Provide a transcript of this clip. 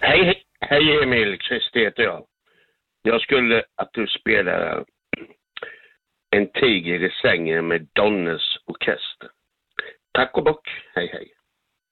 Hej Emil, Christer heter jag. Jag skulle att du spelar En tiger i sängen med Donnes orkester. Tack och bock.